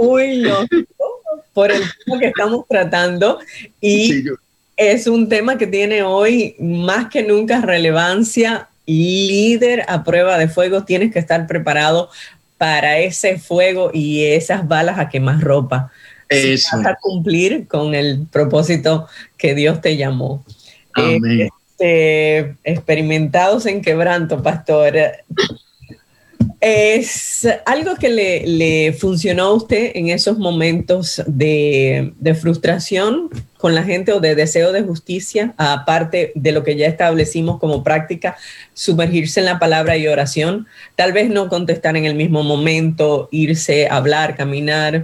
muy lógico por el tema que estamos tratando y sí, es un tema que tiene hoy más que nunca relevancia. Líder a prueba de fuego, tienes que estar preparado para ese fuego y esas balas a quemar ropa. Si vas a cumplir con el propósito que Dios te llamó. Amén. Experimentados en quebranto, pastor. ¿Es algo que le funcionó a usted en esos momentos de frustración con la gente o de deseo de justicia, aparte de lo que ya establecimos como práctica, sumergirse en la palabra y oración? Tal vez no contestar en el mismo momento, irse a hablar, caminar.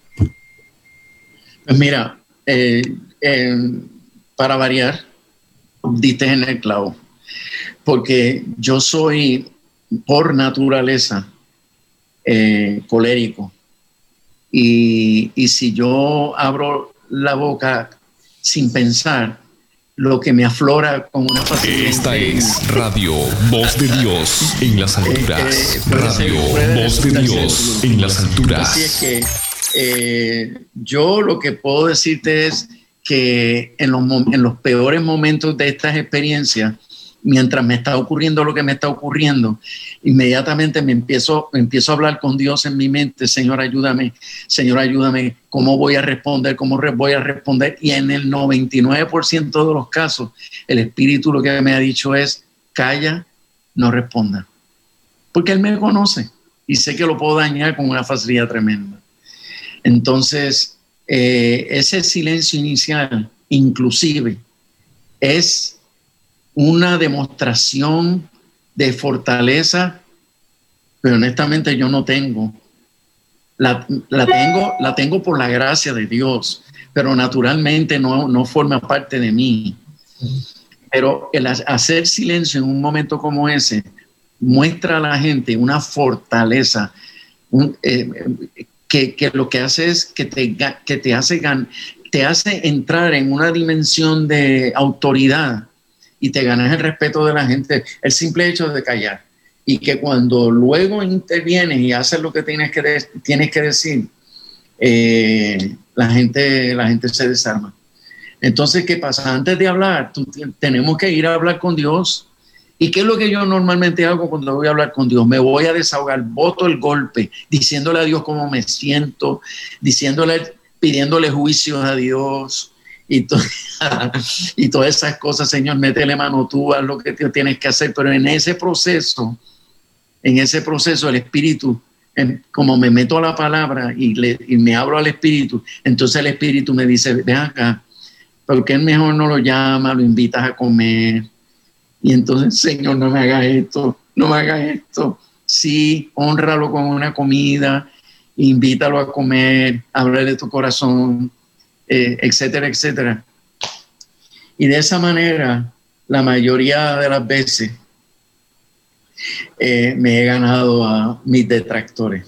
Pues mira, para variar, diste en el clavo, porque yo soy por naturaleza colérico y si yo abro la boca sin pensar, lo que me aflora con una facilidad. Esta es Radio Voz de Dios en las alturas. Radio Voz de Dios en las alturas. Así es que yo lo que puedo decirte es que en los peores momentos de estas experiencias, mientras me está ocurriendo lo que me está ocurriendo, inmediatamente me empiezo a hablar con Dios en mi mente. Señor, ayúdame, ¿cómo voy a responder? ¿Cómo voy a responder? Y en el 99% de los casos, el Espíritu lo que me ha dicho es, calla, no responda. Porque Él me conoce y sé que lo puedo dañar con una facilidad tremenda. Entonces, ese silencio inicial, inclusive, es una demostración de fortaleza, pero honestamente yo no tengo. La tengo por la gracia de Dios, pero naturalmente no forma parte de mí. Pero el hacer silencio en un momento como ese muestra a la gente una fortaleza, que lo que hace es que te hace entrar en una dimensión de autoridad y te ganas el respeto de la gente, el simple hecho de callar. Y que cuando luego intervienes y haces lo que tienes que decir, la gente se desarma. Entonces, ¿qué pasa? Antes de hablar, tenemos que ir a hablar con Dios. ¿Y qué es lo que yo normalmente hago cuando voy a hablar con Dios? Me voy a desahogar, boto el golpe, diciéndole a Dios cómo me siento, pidiéndole juicios a Dios, y todas esas cosas. Señor, métele mano tú, haz lo que tienes que hacer. Pero en ese proceso el Espíritu, como me meto a la palabra y me abro al Espíritu, entonces el Espíritu me dice, ven acá, ¿por qué mejor no lo llamas, lo invitas a comer? Y entonces, Señor, no me hagas esto. Sí, hónralo con una comida, invítalo a comer, háblale de tu corazón, etcétera, etcétera. Y de esa manera, la mayoría de las veces, me he ganado a mis detractores.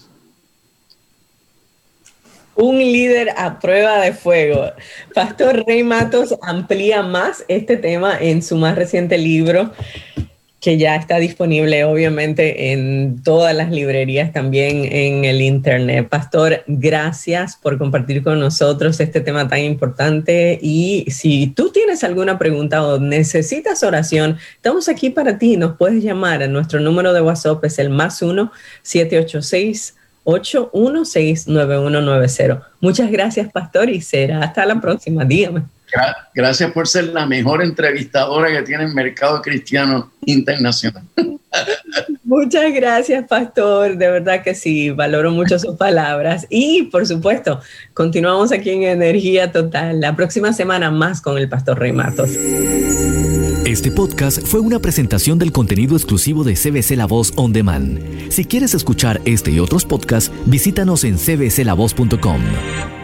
Un líder a prueba de fuego. Pastor Rey Matos amplía más este tema en su más reciente libro, que ya está disponible obviamente en todas las librerías, también en el internet. Pastor, gracias por compartir con nosotros este tema tan importante, y si tú tienes alguna pregunta o necesitas oración, estamos aquí para ti. Nos puedes llamar a nuestro número de WhatsApp, es el +1 786-816-9190. Muchas gracias, pastor, y será hasta la próxima. Dígame. Gracias por ser la mejor entrevistadora que tiene el mercado cristiano internacional. Muchas gracias, pastor. De verdad que sí, valoro mucho sus palabras. Y, por supuesto, continuamos aquí en Energía Total. La próxima semana más con el pastor Rey Matos. Este podcast fue una presentación del contenido exclusivo de CBC La Voz On Demand. Si quieres escuchar este y otros podcasts, visítanos en cbclavoz.com.